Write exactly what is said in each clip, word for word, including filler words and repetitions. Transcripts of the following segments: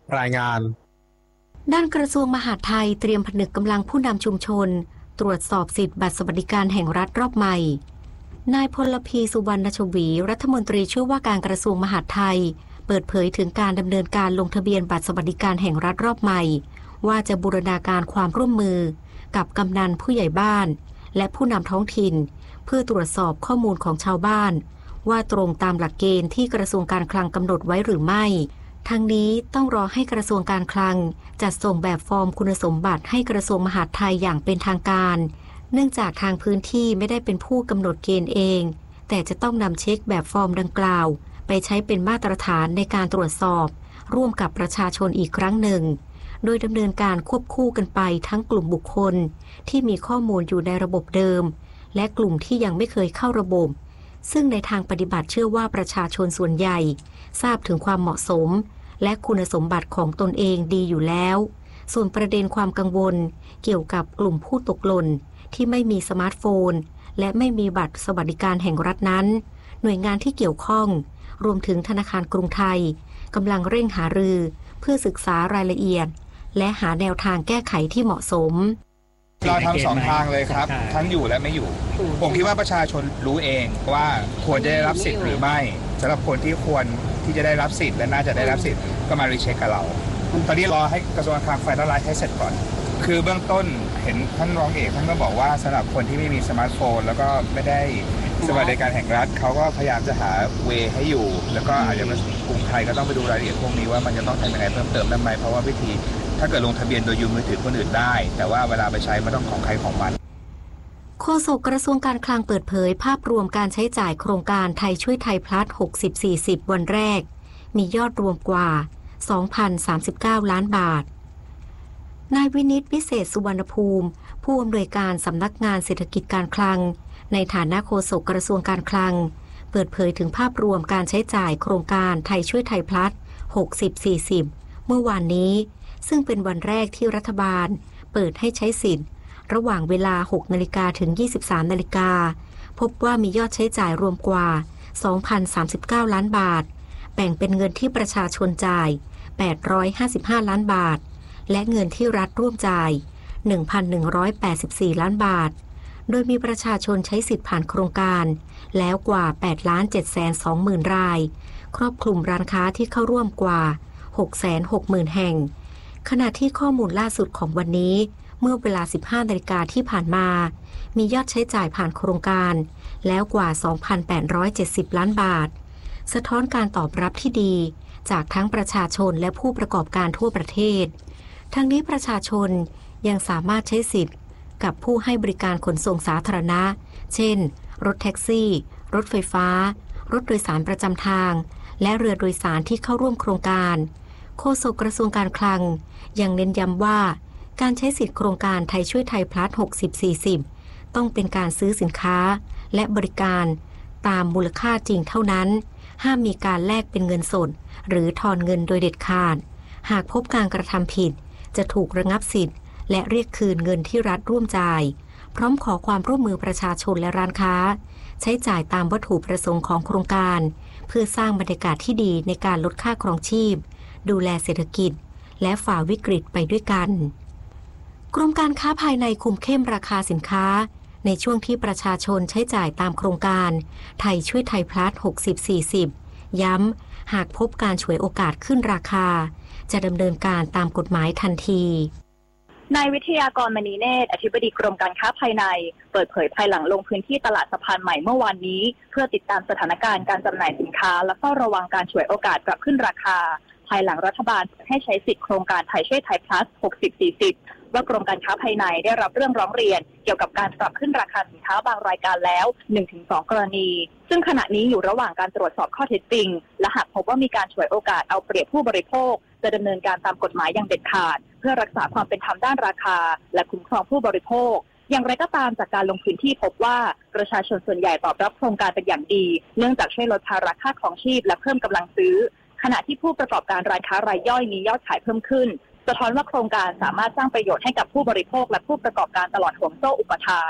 รายงานด้านกระทรวงมหาดไทยเตรียมผนึกกำลังผู้นำชุมชนตรวจสอบสิทธิบัตรสวัสดิการแห่งรัฐรอบใหม่นายพลพีสุวรรณชวีรัฐมนตรีช่วยว่าการกระทรวงมหาดไทยเปิดเผยถึงการดำเนินการลงทะเบียนบัตรสวัสดิการแห่งรัฐรอบใหม่ว่าจะบูรณาการความร่วมมือกับกำนันผู้ใหญ่บ้านและผู้นำท้องถิ่นเพื่อตรวจสอบข้อมูลของชาวบ้านว่าตรงตามหลักเกณฑ์ที่กระทรวงการคลังกำหนดไว้หรือไม่ทั้งนี้ต้องรอให้กระทรวงการคลังจัดส่งแบบฟอร์มคุณสมบัติให้กระทรวงมหาดไทยอย่างเป็นทางการเนื่องจากทางพื้นที่ไม่ได้เป็นผู้กำหนดเกณฑ์เองแต่จะต้องนำเช็คแบบฟอร์มดังกล่าวไปใช้เป็นมาตรฐานในการตรวจสอบร่วมกับประชาชนอีกครั้งหนึ่งโดยดำเนินการควบคู่กันไปทั้งกลุ่มบุคคลที่มีข้อมูลอยู่ในระบบเดิมและกลุ่มที่ยังไม่เคยเข้าระบบซึ่งในทางปฏิบัติเชื่อว่าประชาชนส่วนใหญ่ทราบถึงความเหมาะสมและคุณสมบัติของตนเองดีอยู่แล้วส่วนประเด็นความกังวลเกี่ยวกับกลุ่มผู้ตกหล่นที่ไม่มีสมาร์ทโฟนและไม่มีบัตรสวัสดิการแห่งรัฐนั้นหน่วยงานที่เกี่ยวข้องรวมถึงธนาคารกรุงไทยกำลังเร่งหารือเพื่อศึกษารายละเอียดและหาแนวทางแก้ไขที่เหมาะสมเราทำสองทางเลยครับทั้งอยู่และไม่อยู่ผมคิดว่าประชาชนรู้เองว่าควรจะได้รับสิทธิ์หรือไม่สำหรับคนที่ควรที่จะได้รับสิทธิ์และน่าจะได้รับสิทธิ์ก็มารีเช็คกับเราตอนนี้รอให้กระทรวงการคลังไฟนอลไลซ์ให้เสร็จก่อนคือเบื้องต้นเห็นท่านรองเอกท่านก็บอกว่าสำหรับคนที่ไม่มีสมาร์ทโฟนแล้วก็ไม่ได้สวัสดิการแห่งรัฐเขาก็พยายามจะหาเวให้อยู่แล้วก็อาจจะมากรุงไทยก็ต้องไปดูรายละเอียดพวกนี้ว่ามันจะต้องทำยังไงเพิ่มเติมได้ไหมเพราะว่าวิธีถ้าเกิดลงทะเบียนโดยยืมมือถือคนอื่นได้แต่ว่าเวลาไปใช้ไม่ต้องของใครของมันโฆษกกระทรวงการคลังเปิดเผยภาพรวมการใช้จ่ายโครงการไทยช่วยไทยพลัส หกสิบสี่สิบ วันแรกมียอดรวมกว่า สองพันสามสิบเก้า ล้านบาทนายวินิตวิเศษสุวรรณภูมิผู้อำนวยการสำนักงานเศรษฐกิจการคลังในฐานะโฆษกกระทรวงการคลังเปิดเผยถึงภาพรวมการใช้จ่ายโครงการไทยช่วยไทยพลัส หกสิบสี่สิบ เมื่อวานนี้ซึ่งเป็นวันแรกที่รัฐบาลเปิดให้ใช้สิทธิ์ระหว่างเวลา หกนาฬิกา ถึง ยี่สิบสามนาฬิกาพบว่ามียอดใช้จ่ายรวมกว่า สองพันสามสิบเก้า ล้านบาทแบ่งเป็นเงินที่ประชาชนจ่าย แปดร้อยห้าสิบห้า ล้านบาทและเงินที่รัฐร่วมจ่าย หนึ่งพันหนึ่งร้อยแปดสิบสี่ ล้านบาทโดยมีประชาชนใช้สิทธิ์ผ่านโครงการแล้วกว่า แปดล้านเจ็ดแสนสองหมื่น รายครอบคลุมร้านค้าที่เข้าร่วมกว่า หกแสนหกหมื่น แห่งขณะที่ข้อมูลล่าสุดของวันนี้เมื่อเวลา สิบห้านาฬิกาที่ผ่านมามียอดใช้จ่ายผ่านโครงการแล้วกว่า สองพันแปดร้อยเจ็ดสิบ ล้านบาทสะท้อนการตอบรับที่ดีจากทั้งประชาชนและผู้ประกอบการทั่วประเทศทั้งนี้ประชาชนยังสามารถใช้สิทธิ์กับผู้ให้บริการขนส่งสาธารณะเช่นรถแท็กซี่รถไฟฟ้ารถโดยสารประจำทางและเรือโดยสารที่เข้าร่วมโครงการโฆษกกระทรวงการคลังยังเน้นย้ำว่าการใช้สิทธิโครงการไทยช่วยไทยพลัส หกสิบสี่สิบ ต้องเป็นการซื้อสินค้าและบริการตามมูลค่าจริงเท่านั้นห้ามมีการแลกเป็นเงินสดหรือทอนเงินโดยเด็ดขาดหากพบการกระทำผิดจะถูกระงับสิทธิ์และเรียกคืนเงินที่รัฐร่วมจ่ายพร้อมขอความร่วมมือประชาชนและร้านค้าใช้จ่ายตามวัตถุประสงค์ของโครงการเพื่อสร้างบรรยากาศที่ดีในการลดค่าครองชีพดูแลเศรษฐกิจและฝ่าวิกฤตไปด้วยกันกรมการค้าภายในคุมเข้มราคาสินค้าในช่วงที่ประชาชนใช้จ่ายตามโครงการไทยช่วยไทยพลัส หกสิบสี่สิบ ย้ำหากพบการฉวยโอกาสขึ้นราคาจะดำเนินการตามกฎหมายทันทีนายวิทยากรมณีเนตรอธิบดีกรมการค้าภายในเปิดเผยภายหลังลงพื้นที่ตลาดสะพานใหม่เมื่อวานนี้เพื่อติดตามสถานการณ์การจำหน่ายสินค้าและเฝ้าระวังการฉวยโอกาสปรับขึ้นราคาภายหลังรัฐบาลให้ใช้สิทธิโครงการไทยช่วยไทยพลัส หกสิบสี่สิบ ว่ากรมการค้าภายในได้รับเรื่องร้องเรียนเกี่ยวกับการปรับขึ้นราคาสินค้าบางรายการแล้ว หนึ่งถึงสอง กรณีซึ่งขณะนี้อยู่ระหว่างการตรวจสอบข้อเท็จจริงและหากพบว่ามีการฉวยโอกาสเอาเปรียบผู้บริโภคจะดำเนินการตามกฎหมายอย่างเด็ดขาดเพื่อรักษาความเป็นธรรมด้านราคาและคุ้มครองผู้บริโภคอย่างไรก็ตามจากการลงพื้นที่พบว่าประชาชนส่วนใหญ่ตอบรับโครงการเป็นอย่างดีเนื่องจากช่วยลดภาระค่าครองชีพและเพิ่มกำลังซื้อขณะที่ผู้ประกอบการร้านค้ารายย่อยมียอดขายเพิ่มขึ้นสะท้อนว่าโครงการสามารถสร้างประโยชน์ให้กับผู้บริโภคและผู้ประกอบการตลอดห่วงโซ่อุปทาน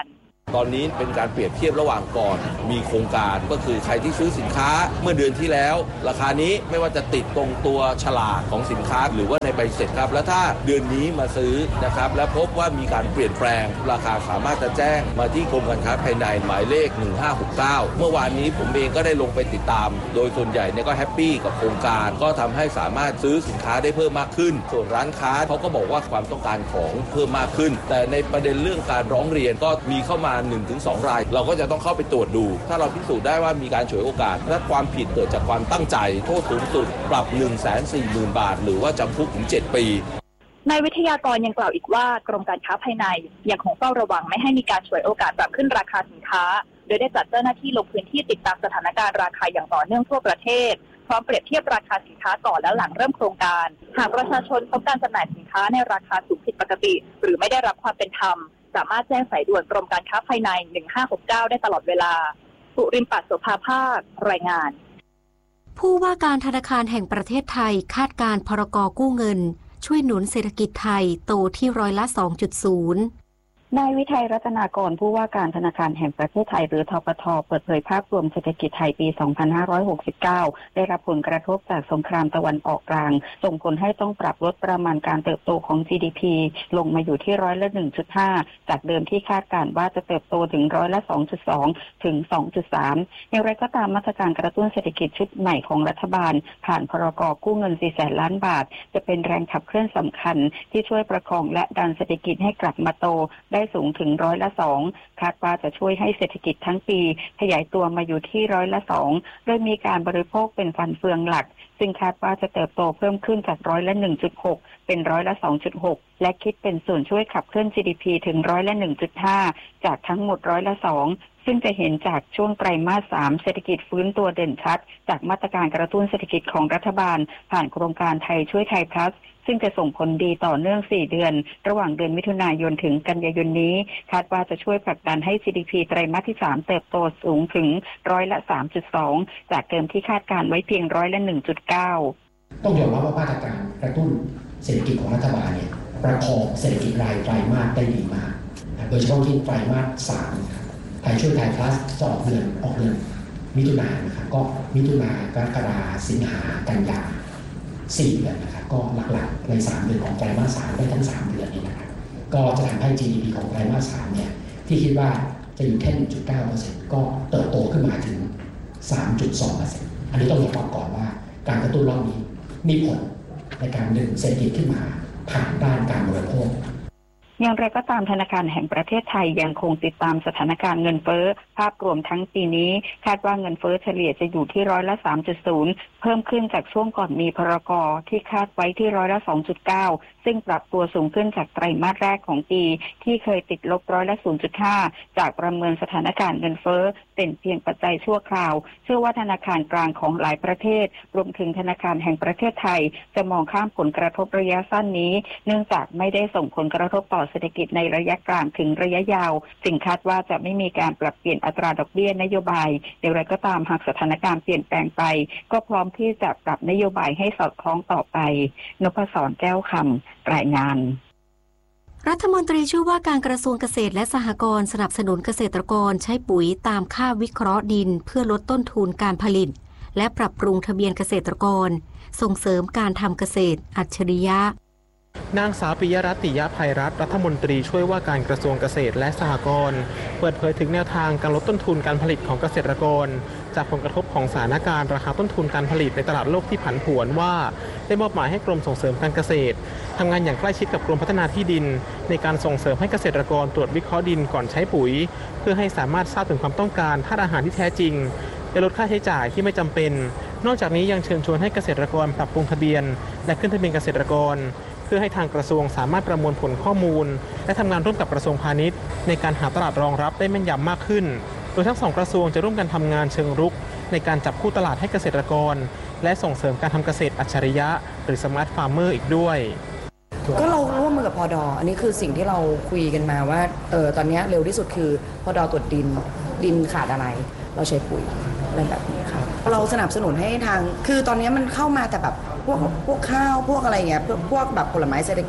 ตอนนี้เป็นการเปรียบเทียบระหว่างก่อนมีโครงการก็คือใครที่ซื้อสินค้าเมื่อเดือนที่แล้วราคานี้ไม่ว่าจะติดตรงตัวฉลากของสินค้าหรือว่าในใบเสร็จครับแล้วถ้าเดือนนี้มาซื้อนะครับและพบว่ามีการเปลี่ยนแปลงราคาสามารถจะแจ้งมาที่กรมการค้าภายในหมายเลขหนึ่งห้าหกเก้าเมื่อวานนี้ผมเองก็ได้ลงไปติดตามโดยส่วนใหญ่เนี่ยก็แฮปปี้กับโครงการก็ทำให้สามารถซื้อสินค้าได้เพิ่มมากขึ้นส่วนร้านค้าเขาก็บอกว่าความต้องการของเพิ่มมากขึ้นแต่ในประเด็นเรื่องการร้องเรียนก็มีเข้ามา หนึ่งถึงสอง รายเราก็จะต้องเข้าไปตรวจดูถ้าเราพิสูจน์ได้ว่ามีการฉวยโอกาสและความผิดเกิดจากความตั้งใจโทษสูงสุดปรับ หนึ่งแสนสี่หมื่น บาทหรือว่าจำคุกถึงเจ็ดปีนายวิทยากรยังกล่าวอีกว่ากรมการค้าภายในยังคงเฝ้าระวังไม่ให้มีการฉวยโอกาสปรับขึ้นราคาสินค้าโดยได้จัดเจ้าหน้าที่ลงพื้นที่ติดตามสถานการณ์ราคาอย่างต่อเนื่องทั่วประเทศพร้อมเปรียบเทียบราคาสินค้าก่อนและหลังเริ่มโครงการหากประชาชนพบการจำหน่ายสินค้าในราคาสูงผิดปกติหรือไม่ได้รับความเป็นธรรมสามารถแจ้งสายด่วนกรมการค้าภายในหนึ่งห้าหกเก้าได้ตลอดเวลาสุรินทร์ปัตย์ โสภาภาครายงานผู้ว่าการธนาคารแห่งประเทศไทยคาดการณ์พรก.กู้เงินช่วยหนุนเศรษฐกิจไทยโตที่ร้อยละ สองจุดศูนย์นายวิทัยรัตนากรผู้ว่าการธนาคารแห่งประเทศไทยหรือธปท.เปิดเผยภาพรวมเศรษฐกิจไทยปี สองพันห้าร้อยหกสิบเก้า ได้รับผลกระทบจากสงครามตะวันออกกลางส่งผลให้ต้องปรับลดประมาณการเติบโตของ จี ดี พี ลงมาอยู่ที่ร้อยละ หนึ่งจุดห้า จากเดิมที่คาดการณ์ว่าจะเติบโตถึงร้อยละ สองจุดสอง ถึง สองจุดสาม อย่างไรก็ตามมาตรการกระตุ้นเศรษฐกิจชุดใหม่ของรัฐบาลผ่านพรก.กู้เงิน สี่แสน ล้านบาทจะเป็นแรงขับเคลื่อนสำคัญที่ช่วยประคองและดันเศรษฐกิจให้กลับมาโตได้สูงถึงร้อยละสองคาดว่าจะช่วยให้เศรษฐกิจทั้งปีขยายตัวมาอยู่ที่ร้อยละสองโดยมีการบริโภคเป็นฟันเฟืองหลักซึ่งคาดว่าจะเติบโตเพิ่มขึ้นจากร้อยละ หนึ่งจุดหก เป็นร้อยละ สองจุดหก และคิดเป็นส่วนช่วยขับเคลื่อน จี ดี พี ถึงร้อยละ หนึ่งจุดห้า จากทั้งหมดร้อยละสองซึ่งจะเห็นจากช่วงไตรมาสสามเศรษฐกิจฟื้นตัวเด่นชัดจากมาตรการกระตุ้นเศรษฐกิจของรัฐบาลผ่านโครงการไทยช่วยไทย plus ซึ่งจะส่งผลดีต่อเนื่องสี่เดือนระหว่างเดือนมิถุนายนถึงกันยายนนี้คาดว่าจะช่วยผลักดันให้ จี ดี พี ไตรมาสที่สามเติบโตสูงถึงร้อยละ สามจุดสอง จากเดิมที่คาดการไว้เพียงร้อยละ หนึ่งจุดเก้าต้องยอมรับว่ามาตรการกระตุ้นเศรษฐกิจของรัฐบาลเนี่ยประคองเศรษฐกิจรายไตรมาสได้ดีมากโดยเฉพาะที่ไตรมาสสามไทยช่วยไทย plus จะออกเดือนออกเดือนมิถุนายนนะครับก็มิถุนายนกรกฎาคมสิงหากันยาสี่เดือนนะครับก็หลักๆในสามเดือนของไตรมาสสามได้ทั้งสามเดือนนี้นะครับก็จะทำให้ จี ดี พี ของไตรมาสสามเนี่ยที่คิดว่าจะอยู่แค่ หนึ่งจุดเก้าเปอร์เซ็นต์ ก็เติบโตขึ้นมาถึง สามจุดสองเปอร์เซ็นต์ อันนี้ต้องยอมรับก่อนว่าการกระตุ้นรอบนี้มีผลในการดึงเศรษฐกิจขึ้นมาผ่านด้านการบริโภคอย่างไรก็ตามธนาคารแห่งประเทศไทยยังคงติดตามสถานการณ์เงินเฟ้อภาพรวมทั้งปีนี้คาดว่าเงินเฟ้อเฉลี่ยจะอยู่ที่ร้อยละ สามจุดศูนย์ เพิ่มขึ้นจากช่วงก่อนมีพรก.ที่คาดไว้ที่ร้อยละ สองจุดเก้า ซึ่งปรับตัวสูงขึ้นจากไตรมาสแรกของปีที่เคยติดลบร้อยละ ศูนย์จุดห้า จากประเมินสถานการณ์เงินเฟ้อเป็นเพียงปัจจัยชั่วคราวเชื่อว่าธนาคารกลางของหลายประเทศรวมถึงธนาคารแห่งประเทศไทยจะมองข้ามผลกระทบระยะสั้นนี้เนื่องจากไม่ได้ส่งผลกระทบต่อเศรษฐกิจในระยะกลางถึงระยะยาวจึงคาดว่าจะไม่มีการปรับเปลี่ยนอัตราดอกเบี้ยนโยบายอย่างไรก็ตามหากสถานการณ์เปลี่ยนแปลงไปก็พร้อมที่จะปรับนโยบายให้สอดคล้องต่อไปนพศรแก้วคำรายงานรัฐมนตรีช่วยว่าการกระทรวงเกษตรและสหกรณ์สนับสนุนเกษตรกรใช้ปุ๋ยตามค่าวิเคราะห์ดินเพื่อลดต้นทุนการผลิตและปรับปรุงทะเบียนเกษตรกรส่งเสริมการทำเกษตรอัจฉริยะนางสาวปิยรัตน์ ติยภัยรัตน์รัฐมนตรีช่วยว่าการกระทรวงเกษตรและสหกรณ์เปิดเผยถึงแนวทางการลดต้นทุนการผลิตของเกษตรกรจากผลกระทบของสถานการณ์ราคาต้นทุนการผลิตในตลาดโลกที่ผันผวนว่าได้มอบหมายให้กรมส่งเสริมการเกษตรทำงานอย่างใกล้ชิดกับกรมพัฒนาที่ดินในการส่งเสริมให้เกษตรกรตรวจวิเคราะห์ดินก่อนใช้ปุ๋ยเพื่อให้สามารถทราบถึงความต้องการธาตุอาหารที่แท้จริงและลดค่าใช้จ่ายที่ไม่จำเป็นนอกจากนี้ยังเชิญชวนให้เกษตรกรปรับปรุงทะเบียนและขึ้นทะเบียนเกษตรกรเพื่อให้ทางกระทรวงสามารถประมวลผลข้อมูลและทำงานร่วมกับกระทรวงพาณิชย์ในการหาตลาดรองรับได้แม่นยำมากขึ้นโดยทั้งสองกระทรวงจะร่วมกันทำงานเชิงรุกในการจับคู่ตลาดให้เกษตรกรและส่งเสริมการทำเกษตรอัจฉริยะหรือสมาร์ทฟาร์มเมอร์อีกด้วยก็เราร่วมมือกับพด.อันนี้คือสิ่งที่เราคุยกันมาว่าเออตอนนี้เร็วที่สุดคือพด.ตรวจดินดินขาดอะไรเราใช้ปุ๋ยอะไรแบบนี้ครับเราสนับสนุนให้ทางคือตอนนี้มันเข้ามาแต่แบบพวกพวกข้าวพวกอะไรเงี้ยพวกแบบผลไม้เศรษฐกิจ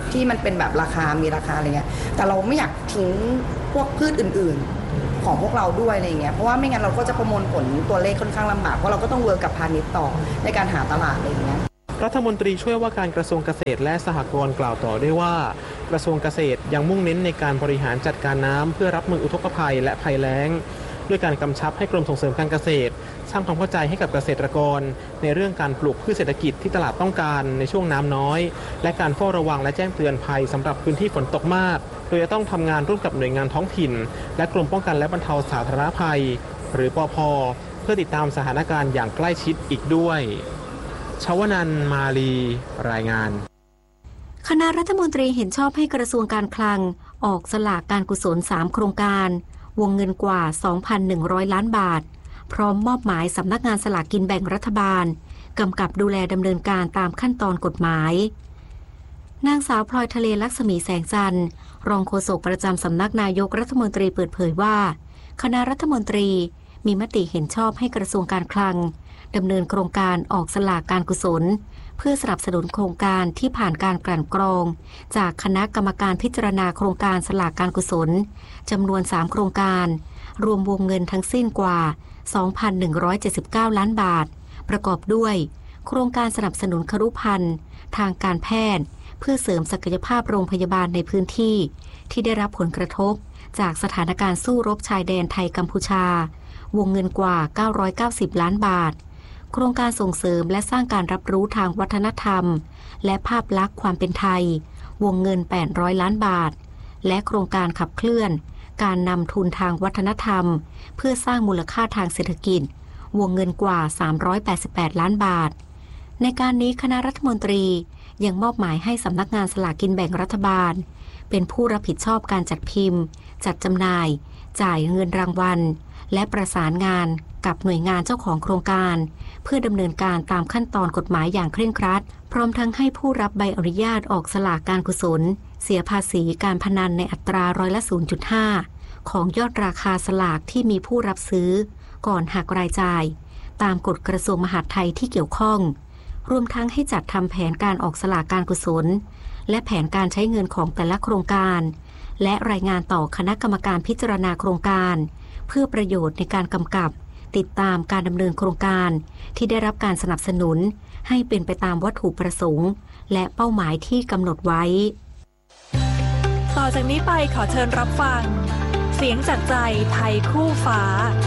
ที่มันเป็นแบบราคามีราคาอะไรเงี้ยแต่เราไม่อยากทิ้งพวกพืชอื่นๆของพวกเราด้วยอะไรเงี้ยเพราะว่าไม่งั้นเราก็จะประมวลผลตัวเลขค่อนข้างลำบากเพราะเราก็ต้องเวิร์กกับพาณิชย์ต่อในการหาตลาดอะไรเงี้ยรัฐมนตรีช่วยว่าการกระทรวงเกษตรและสหกรณ์กล่าวต่อด้วยว่ากระทรวงเกษตรยังมุ่งเน้นในการบริหารจัดการน้ำเพื่อรับมืออุทกภัยและภัยแล้งด้วยการกำชับให้กรมส่งเสริมการเกษตรสร้างความเข้าใจให้กับเกษตรกรในเรื่องการปลูกพืชเศรษฐกิจที่ตลาดต้องการในช่วงน้ำน้อยและการเฝ้าระวังและแจ้งเตือนภัยสำหรับพื้นที่ฝนตกมากโดยจะต้องทำงานร่วมกับหน่วยงานท้องถิ่นและกรมป้องกันและบรรเทาสาธารณภัยหรือปภ.เพื่อติดตามสถานการณ์อย่างใกล้ชิดอีกด้วยชวนันท์มาลีรายงานคณะรัฐมนตรีเห็นชอบให้กระทรวงการคลังออกสลากการกุศลสามโครงการวงเงินกว่า สองพันหนึ่งร้อย ล้านบาทพร้อมมอบหมายสำนักงานสลากกินแบ่งรัฐบาลกำกับดูแลดำเนินการตามขั้นตอนกฎหมายนางสาวพลอยทะเลลักษมีแสงจันทร์รองโฆษกประจำสำนักนายกรัฐมนตรีเปิดเผยว่าคณะรัฐมนตรีมีมติเห็นชอบให้กระทรวงการคลังดำเนินโครงการออกสลากการกุศลเพื่อสนับสนุนโครงการที่ผ่านการกลั่นกรองจากคณะกรรมการพิจารณาโครงการสลากการกุศลจำนวนสามโครงการรวมวงเงินทั้งสิ้นกว่า สองพันหนึ่งร้อยเจ็ดสิบเก้า ล้านบาทประกอบด้วยโครงการสนับสนุนครุภัณฑ์ทางการแพทย์เพื่อเสริมศักยภาพโรงพยาบาลในพื้นที่ที่ได้รับผลกระทบจากสถานการณ์สู้รบชายแดนไทยกัมพูชาวงเงินกว่าเก้าร้อยเก้าสิบล้านบาทโครงการส่งเสริมและสร้างการรับรู้ทางวัฒนธรรมและภาพลักษณ์ความเป็นไทยวงเงินแปดร้อยล้านบาทและโครงการขับเคลื่อนการนำทุนทางวัฒนธรรมเพื่อสร้างมูลค่าทางเศรษฐกิจวงเงินกว่าสามร้อยแปดสิบแปดล้านบาทในการนี้คณะรัฐมนตรียังมอบหมายให้สำนักงานสลากกินแบ่งรัฐบาลเป็นผู้รับผิดชอบการจัดพิมพ์จัดจำหน่ายจ่ายเงินรางวัลและประสานงานกับหน่วยงานเจ้าของโครงการเพื่อดำเนินการตามขั้นตอนกฎหมายอย่างเคร่งครัดพร้อมทั้งให้ผู้รับใบอนุญาตออกสลากการกุศลเสียภาษีการพนันในอัตราร้อยละ ศูนย์จุดห้า ของยอดราคาสลากที่มีผู้รับซื้อก่อนหักรายจ่ายตามกฎกระทรวงมหาดไทยที่เกี่ยวข้องรวมทั้งให้จัดทำแผนการออกสลากการกุศลและแผนการใช้เงินของแต่ละโครงการและรายงานต่อคณะกรรมการพิจารณาโครงการเพื่อประโยชน์ในการกำกับติดตามการดำเนินโครงการที่ได้รับการสนับสนุนให้เป็นไปตามวัตถุประสงค์และเป้าหมายที่กำหนดไว้ต่อจากนี้ไปขอเชิญรับฟังเสียงจากใจไทยคู่ฟ้า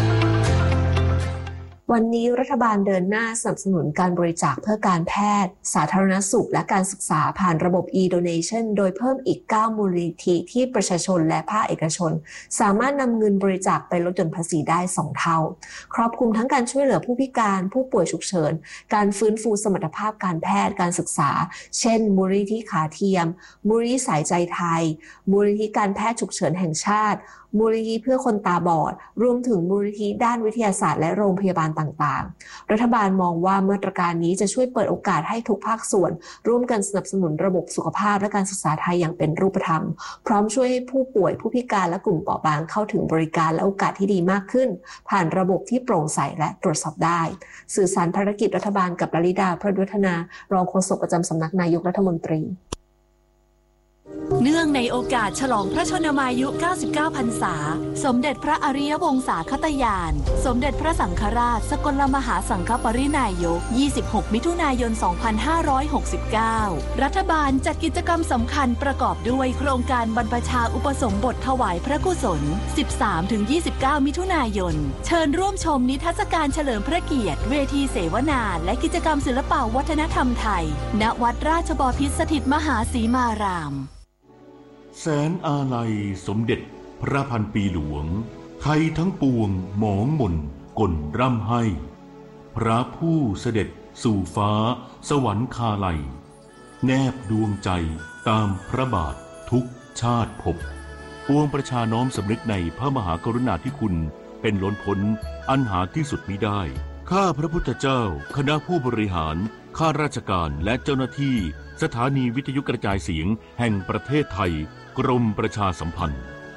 วันนี้รัฐบาลเดินหน้าสนับสนุนการบริจาคเพื่อการแพทย์สาธารณสุขและการศึกษาผ่านระบบ e-donation โดยเพิ่มอีกเก้ามูลนิธิที่ประชาชนและภาคเอกชนสามารถนำเงินบริจาคไปลดหย่อนภาษีได้สองเท่าครอบคลุมทั้งการช่วยเหลือผู้พิการผู้ป่วยฉุกเฉินการฟื้นฟูสมรรถภาพการแพทย์การศึกษาเช่นมูลนิธิขาเทียมมูลนิธิสายใจไทยมูลนิธิการแพทย์ฉุกเฉินแห่งชาติมูลนิธิเพื่อคนตาบอดรวมถึงมูลนิธิด้านวิทยาศาสตร์และโรงพยาบาลต่างๆรัฐบาลมองว่ามาตรการนี้จะช่วยเปิดโอกาสให้ทุกภาคส่วนร่วมกันสนับสนุนระบบสุขภาพและการศึกษาไทยอย่างเป็นรูปธรรมพร้อมช่วยให้ผู้ป่วยผู้พิการและกลุ่มเปราะบางเข้าถึงบริการและโอกาสที่ดีมากขึ้นผ่านระบบที่โปร่งใสและตรวจสอบได้สื่อสารภารกิจรัฐบาลกับลลิดา พระวัฒนารองโฆษกประจำสำนักนายกรัฐมนตรีเนื่องในโอกาสฉลองพระชนมายุเก้าสิบเก้าพรรษาสมเด็จพระอริยวงศาคตญาณสมเด็จพระสังฆราชสกลมหาสังฆปรินายกยี่สิบหกมิถุนายนสองพันห้าร้อยหกสิบเก้ารัฐบาลจัดกิจกรรมสำคัญประกอบด้วยโครงการบรรพชาอุปสมบทถวายพระกุศล สิบสามถึงยี่สิบเก้า มิถุนายนเชิญร่วมชมนิทรรศการเฉลิมพระเกียรติเวทีเสวนาและกิจกรรมศิลปวัฒนธรรมไทยณวัดราชบพิตรสถิตมหาสีมารามแสนอาลัยสมเด็จพระพันปีหลวงไทยทั้งปวงหมองมนก่นร่ำให้พระผู้เสด็จสู่ฟ้าสวรรคาลัยแนบดวงใจตามพระบาททุกชาติภพปวงประชาน้อมสำนึกในพระมหากรุณาธิคุณเป็นล้นพ้นอันหาที่สุดมิได้ข้าพระพุทธเจ้าคณะผู้บริหารข้าราชการและเจ้าหน้าที่สถานีวิทยุกระจายเสียงแห่งประเทศไทยกรมประชาสัมพันธ์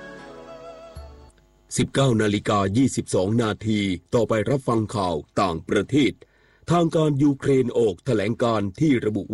สิบเก้านาฬิกายี่สิบสองนาทีต่อไปรับฟังข่าวต่างประเทศทางการยูเครนออกแถลงการที่ระบุว่า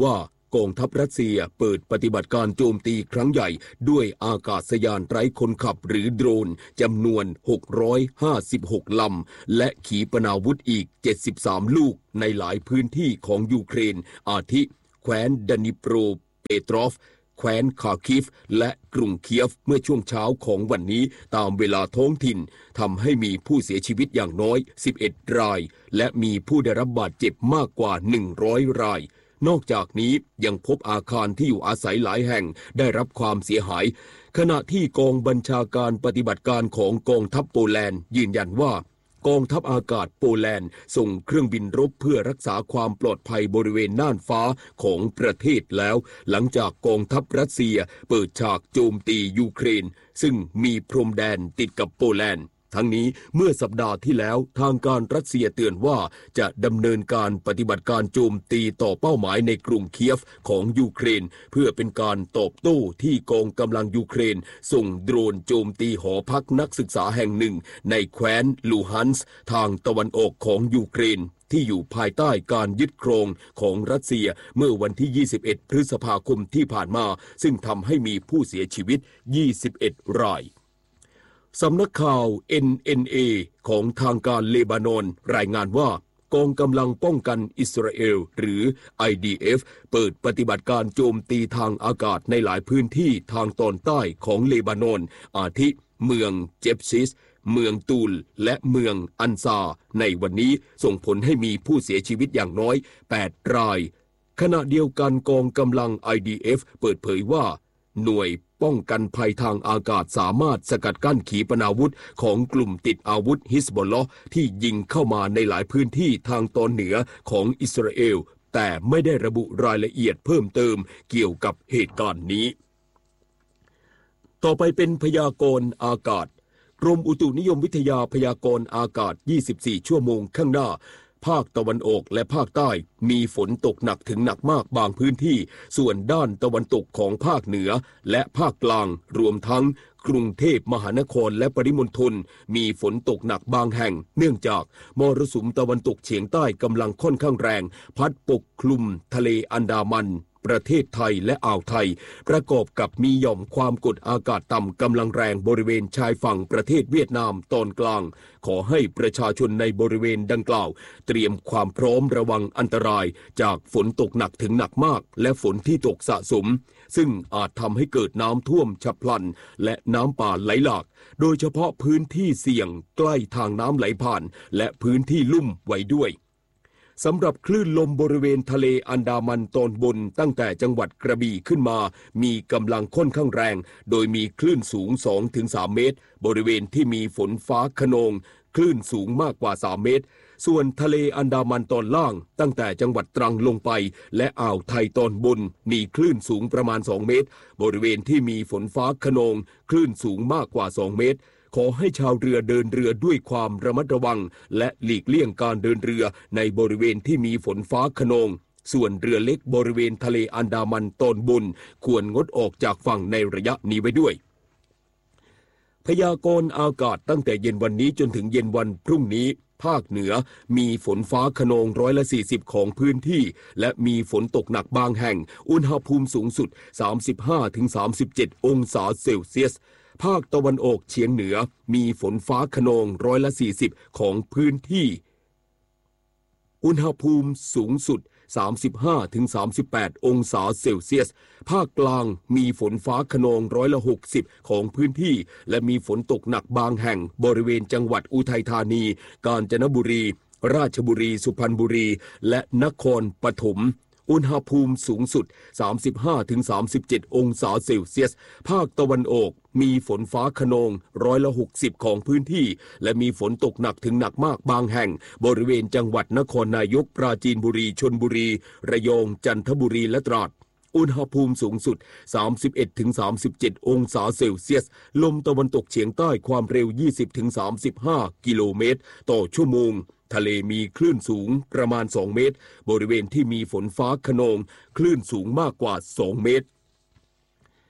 กองทัพรัสเซียเปิดปฏิบัติการโจมตีครั้งใหญ่ด้วยอากาศยานไร้คนขับหรือโดรนจำนวนหกร้อยห้าสิบหกลำและขีปนาวุธอีกเจ็ดสิบสามลูกในหลายพื้นที่ของยูเครนอาทิแคว้นดานิโปรเปโตรฟแคว้นคาคิฟและกรุงเคียฟเมื่อช่วงเช้าของวันนี้ตามเวลาท้องถิ่นทำให้มีผู้เสียชีวิตอย่างน้อยสิบเอ็ดรายและมีผู้ได้รับบาดเจ็บมากกว่าหนึ่งร้อยรายนอกจากนี้ยังพบอาคารที่อยู่อาศัยหลายแห่งได้รับความเสียหายขณะที่กองบัญชาการปฏิบัติการของกองทัพโปแลนด์ยืนยันว่ากองทัพอากาศโปแลนด์ส่งเครื่องบินรบเพื่อรักษาความปลอดภัยบริเวณน่านฟ้าของประเทศแล้วหลังจากกองทัพรัสเซียเปิดฉากโจมตียูเครนซึ่งมีพรมแดนติดกับโปแลนด์ทั้งนี้เมื่อสัปดาห์ที่แล้วทางการรัสเซียเตือนว่าจะดำเนินการปฏิบัติการโจมตีต่อเป้าหมายในกรุงเคียฟของยูเครนเพื่อเป็นการตอบโต้ที่กองกำลังยูเครนส่งโดรนโจมตีหอพักนักศึกษาแห่งหนึ่งในแคว้นลูฮันส์ทางตะวันออกของยูเครนที่อยู่ภายใต้การยึดครองของรัสเซียเมื่อวันที่ยี่สิบเอ็ดพฤษภาคมที่ผ่านมาซึ่งทำให้มีผู้เสียชีวิตยี่สิบเอ็ดรายสำนักข่าว เอ็น เอ็น เอ ของทางการเลบานอนรายงานว่ากองกำลังป้องกันอิสราเอลหรือ ไอ ดี เอฟ เปิดปฏิบัติการโจมตีทางอากาศในหลายพื้นที่ทางตอนใต้ของเลบานอนอาทิเมืองเจบซิสเมืองตูลและเมืองอันซาในวันนี้ส่งผลให้มีผู้เสียชีวิตอย่างน้อยแปดรายขณะเดียวกันกองกำลัง ไอ ดี เอฟ เปิดเผยว่าหน่วยป้องกันภัยทางอากาศสามารถสกัดกั้นขีปนาวุธของกลุ่มติดอาวุธฮิซบอลเลาะห์ที่ยิงเข้ามาในหลายพื้นที่ทางตอนเหนือของอิสราเอลแต่ไม่ได้ระบุรายละเอียดเพิ่มเติมเกี่ยวกับเหตุการณ์นี้ต่อไปเป็นพยากรณ์อากาศกรมอุตุนิยมวิทยาพยากรณ์อากาศยี่สิบสี่ชั่วโมงข้างหน้าภาคตะวันออกและภาคใต้มีฝนตกหนักถึงหนักมากบางพื้นที่ส่วนด้านตะวันตกของภาคเหนือและภาคกลางรวมทั้งกรุงเทพมหานครและปริมณฑลมีฝนตกหนักบางแห่งเนื่องจากมรสุมตะวันตกเฉียงใต้กำลังค่อนข้างแรงพัดปกคลุมทะเลอันดามันประเทศไทยและอ่าวไทยประกอบกับมีหย่อมความกดอากาศต่ำกำลังแรงบริเวณชายฝั่งประเทศเวียดนามตอนกลางขอให้ประชาชนในบริเวณดังกล่าวเตรียมความพร้อมระวังอันตรายจากฝนตกหนักถึงหนักมากและฝนที่ตกสะสมซึ่งอาจทำให้เกิดน้ำท่วมฉับพลันและน้ำป่าไหลหลากโดยเฉพาะพื้นที่เสี่ยงใกล้ทางน้ำไหลผ่านและพื้นที่ลุ่มไว้ด้วยสำหรับคลื่นลมบริเวณทะเลอันดามันตอนบนตั้งแต่จังหวัดกระบี่ขึ้นมามีกำลังค่อนข้างแรงโดยมีคลื่นสูง สองถึงสาม เมตรบริเวณที่มีฝนฟ้าคะนองคลื่นสูงมากกว่าสามเมตรส่วนทะเลอันดามันตอนล่างตั้งแต่จังหวัดตรังลงไปและอ่าวไทยตอนบนมีคลื่นสูงประมาณสองเมตรบริเวณที่มีฝนฟ้าคะนองคลื่นสูงมากกว่าสองเมตรขอให้ชาวเรือเดินเรือด้วยความระมัดระวังและหลีกเลี่ยงการเดินเรือในบริเวณที่มีฝนฟ้าคะนองส่วนเรือเล็กบริเวณทะเลอันดามันตอนบนควรงดออกจากฝั่งในระยะนี้ไว้ด้วยพยากรณ์อากาศตั้งแต่เย็นวันนี้จนถึงเย็นวันพรุ่งนี้ภาคเหนือมีฝนฟ้าคะนองร้อยละสี่สิบของพื้นที่และมีฝนตกหนักบางแห่งอุณหภูมิสูงสุด สามสิบห้าถึงสามสิบเจ็ด องศาเซลเซียสภาคตะวันออกเฉียงเหนือมีฝนฟ้าคะนองร้อยละสี่สิบของพื้นที่อุณหภูมิสูงสุด สามสิบห้าถึงสามสิบแปด องศาเซลเซียสภาคกลางมีฝนฟ้าคะนองร้อยละหกสิบของพื้นที่และมีฝนตกหนักบางแห่งบริเวณจังหวัดอุทัยธานีกาญจนบุรีราชบุรีสุพรรณบุรีและนครปฐมอุณหภูมิสูงสุด สามสิบห้าถึงสามสิบเจ็ด องศาเซลเซียสภาคตะวันออกมีฝนฟ้าคะนองร้อยละหกสิบของพื้นที่และมีฝนตกหนักถึงหนักมากบางแห่งบริเวณจังหวัดนครนายกปราจีนบุรีชลบุรีระยองจันทบุรีและตราดอุณหภูมิสูงสุด สามสิบเอ็ดถึงสามสิบเจ็ด องศาเซลเซียสลมตะวันตกเฉียงใต้ความเร็ว ยี่สิบถึงสามสิบห้า กิโลเมตรต่อชั่วโมงทะเลมีคลื่นสูงประมาณสองเมตรบริเวณที่มีฝนฟ้าคะนองคลื่นสูงมากกว่าสองเมตร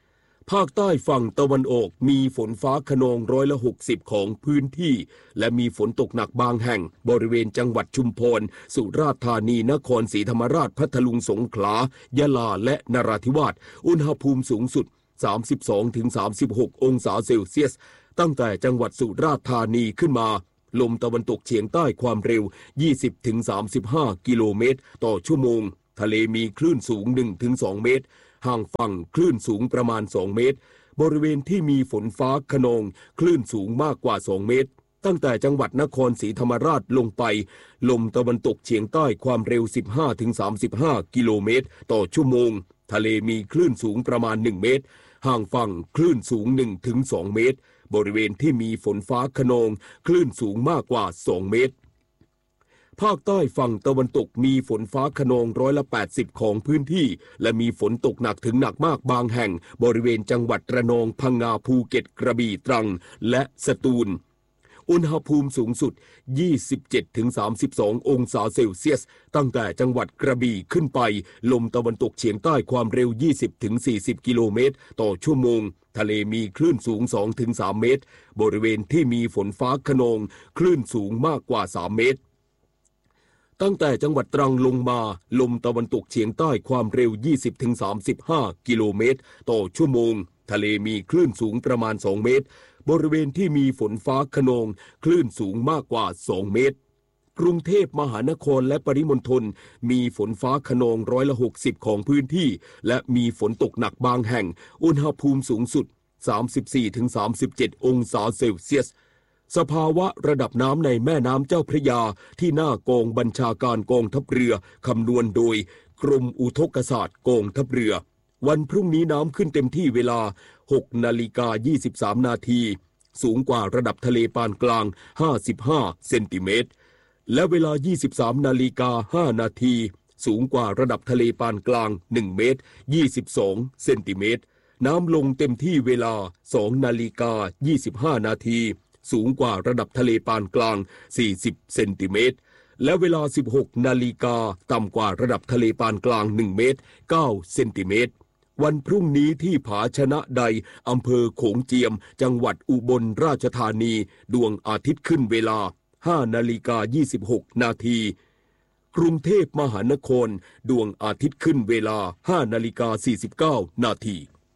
ภาคใต้ฝั่งตะวันออกมีฝนฟ้าคะนองร้อยละหกสิบของพื้นที่และมีฝนตกหนักบางแห่งบริเวณจังหวัดชุมพรสุราษฎร์ธานีนครศรีธรรมราชพัทลุงสงขลายะลาและนราธิวาสอุณหภูมิสูงสุด สามสิบสองถึงสามสิบหก องศาเซลเซียสตั้งแต่จังหวัดสุราษฎร์ธานีขึ้นมาลมตะวันตกเฉียงใต้ความเร็ว ยี่สิบถึงสามสิบห้า กิโลเมตรต่อชั่วโมงทะเลมีคลื่นสูง หนึ่งถึงสอง เมตรห่างฝั่งคลื่นสูงประมาณสองเมตรบริเวณที่มีฝนฟ้าคะนองคลื่นสูงมากกว่าสองเมตรตั้งแต่จังหวัดนครศรีธรรมราชลงไปลมตะวันตกเฉียงใต้ความเร็ว สิบห้าถึงสามสิบห้า กิโลเมตรต่อชั่วโมงทะเลมีคลื่นสูงประมาณหนึ่งเมตรห่างฝั่งคลื่นสูง หนึ่งถึงสอง เมตรบริเวณที่มีฝนฟ้าคะนองคลื่นสูงมากกว่าสองเมตรภาคใต้ฝั่งตะวันตกมีฝนฟ้าคะนองร้อยละแปดสิบของพื้นที่และมีฝนตกหนักถึงหนักมากบางแห่งบริเวณจังหวัดระนองพังงาภูเก็ตกระบี่ตรังและสตูลอุณหภูมิสูงสุด ยี่สิบเจ็ดถึงสามสิบสอง องศาเซลเซียสตั้งแต่จังหวัดกระบี่ขึ้นไปลมตะวันตกเฉียงใต้ความเร็ว ยี่สิบถึงสี่สิบ กิโลเมตรต่อชั่วโมงทะเลมีคลื่นสูง สองถึงสาม เมตรบริเวณที่มีฝนฟ้าคะนองคลื่นสูงมากกว่าสามเมตรตั้งแต่จังหวัดตรังลงมาลมตะวันตกเฉียงใต้ความเร็ว ยี่สิบถึงสามสิบห้า กิโลเมตรต่อชั่วโมงทะเลมีคลื่นสูงประมาณสองเมตรบริเวณที่มีฝนฟ้าคะนองคลื่นสูงมากกว่าสองเมตรกรุงเทพมหานครและปริมณฑลมีฝนฟ้าคะนองร้อยละหกสิบของพื้นที่และมีฝนตกหนักบางแห่งอุณหภูมิสูงสุด สามสิบสี่ถึงสามสิบเจ็ด องศาเซลเซียสสภาวะระดับน้ำในแม่น้ำเจ้าพระยาที่หน้ากองบัญชาการกองทัพเรือคำนวณโดยกรมอุทกศาสตร์กองทัพเรือวันพรุ่งนี้น้ำขึ้นเต็มที่เวลา หกนาฬิกายี่สิบสาม นาทีสูงกว่าระดับทะเลปานกลางห้าสิบห้าเซนติเมตรและเวลา ยี่สิบสามนาฬิกาห้า นาทีสูงกว่าระดับทะเลปานกลางหนึ่งเมตรยี่สิบสองเซนติเมตรน้ำลงเต็มที่เวลา สองนาฬิกายี่สิบห้า นาทีสูงกว่าระดับทะเลปานกลางสี่สิบเซนติเมตรและเวลา สิบหกนาฬิกาต่ำกว่าระดับทะเลปานกลางหนึ่งเมตรเก้าเซนติเมตรวันพรุ่งนี้ที่ผาชนะใดอำเภอโขงเจียมจังหวัดอุบลราชธานีดวงอาทิตย์ขึ้นเวลา ห้านาฬิกายี่สิบหก นาทีกรุงเทพมหานครดวงอาทิตย์ขึ้นเวลา ห้านาฬิกาสี่สิบเก้า นาที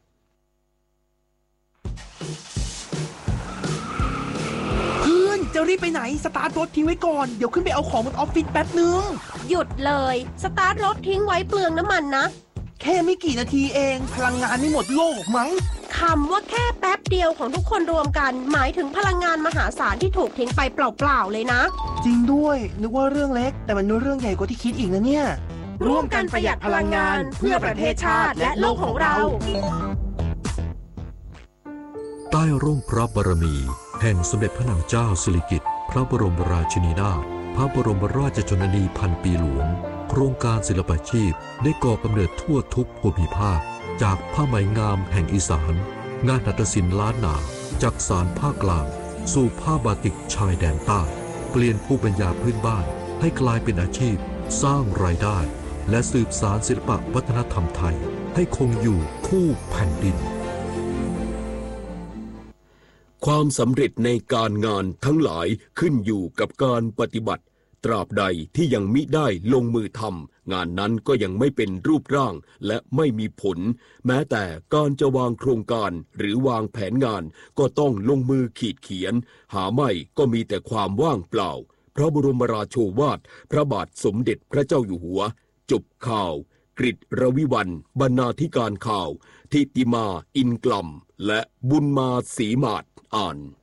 จะรีบไปไหนสตาร์ทรถทิ้งไว้ก่อนเดี๋ยวขึ้นไปเอาของบนออฟฟิศแป๊บนึงหยุดเลยสตาร์ทรถทิ้งไว้เปลืองน้ำมันนะแค่ไม่กี่นาทีเองพลังงานไม่หมดโลกมั้งคำว่าแค่แป๊บเดียวของทุกคนรวมกันหมายถึงพลังงานมหาศาลที่ถูกทิ้งไปเปล่าๆเลยนะจริงด้วยนึกว่าเรื่องเล็กแต่มันเรื่องใหญ่กว่าที่คิดอีกนะเนี่ยร่วมกันประหยัดพลังงานเพื่อประเทศชาติและโลกของเราใต้ร่มพระบารมีแห่งสมเด็จพระนางเจ้าสิริกิติ์พระบรมราชินีนาถพระบรมราชชนนีพันปีหลวงโครงการศิลปาชีพได้ก่อกำเนิดทั่วทุกภูมิภาคจากผ้าไหมงามแห่งอีสานงานหัตถศิลป์ล้านนาจากสานภาคกลางสู่ผ้าบาติกชายแดนใต้เปลี่ยนภูมิปัญญาพื้นบ้านให้กลายเป็นอาชีพสร้างรายได้และสืบสานศิลปวัฒนธรรมไทยให้คงอยู่คู่แผ่นดินความสำเร็จในการงานทั้งหลายขึ้นอยู่กับการปฏิบัติตราบใดที่ยังมิได้ลงมือทำงานนั้นก็ยังไม่เป็นรูปร่างและไม่มีผลแม้แต่การจะวางโครงการหรือวางแผนงานก็ต้องลงมือขีดเขียนหาไม่ก็มีแต่ความว่างเปล่าพระบรมราโชวาทพระบาทสมเด็จพระเจ้าอยู่หัวจบข่าวกฤษรวิวรรณบรรณาธิการข่าวทิติมาอินกลัมและบุญมาศรีมาศอ่าน